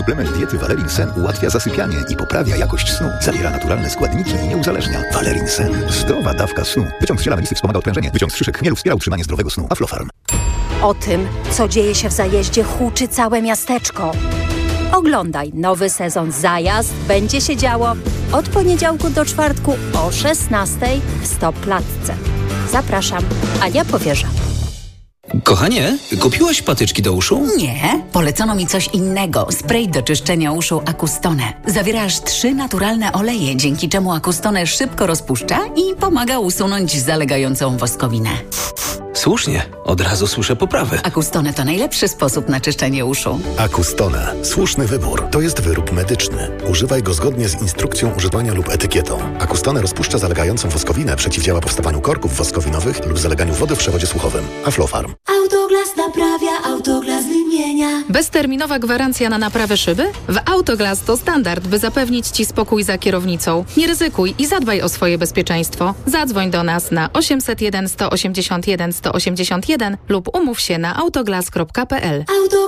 Suplement diety Valerin Sen ułatwia zasypianie i poprawia jakość snu. Zawiera naturalne składniki i nie uzależnia. Valerin Sen. Zdrowa dawka snu. Wyciąg z ziela melisy wspomaga odprężenie. Wyciąg z szyszek chmielu wspiera utrzymanie zdrowego snu. Aflofarm. O tym, co dzieje się w zajeździe, huczy całe miasteczko. Oglądaj nowy sezon Zajazd. Będzie się działo od poniedziałku do czwartku o 16:00 w Stopklatce. Zapraszam, Ania Powierza. Kochanie, kupiłaś patyczki do uszu? Nie, polecono mi coś innego. Spray do czyszczenia uszu Acustone. Zawiera aż 3 naturalne oleje, dzięki czemu Acustone szybko rozpuszcza i pomaga usunąć zalegającą woskowinę. Słusznie, od razu słyszę poprawę. Acustone to najlepszy sposób na czyszczenie uszu. Acustone. Słuszny wybór. To jest wyrób medyczny. Używaj go zgodnie z instrukcją używania lub etykietą. Acustone rozpuszcza zalegającą woskowinę, przeciwdziała powstawaniu korków woskowinowych lub zaleganiu wody w przewodzie słuchowym. Aflofarm. Autoglas naprawia, Autoglas wymienia. Bezterminowa gwarancja na naprawę szyby? W Autoglas to standard, by zapewnić Ci spokój za kierownicą. Nie ryzykuj i zadbaj o swoje bezpieczeństwo. Zadzwoń do nas na 801 181 181 lub umów się na autoglas.pl.